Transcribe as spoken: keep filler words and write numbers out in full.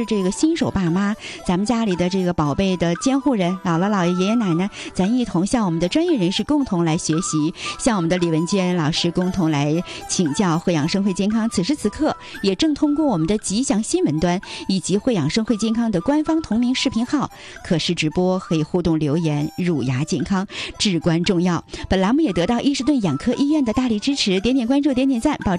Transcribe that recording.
是这个新手爸妈，咱们家里的这个宝贝的监护人，姥姥姥爷爷爷奶奶，咱一同向我们的专业人士共同来学习，向我们的李文娟老师共同来请教会养生会健康。此时此刻也正通过我们的吉祥新闻端以及会养生会健康的官方同名视频号可视直播，可以互动留言，乳牙健康至关重要。本栏目也得到伊士顿养科医院的大力支持，点点关注，点点赞，保证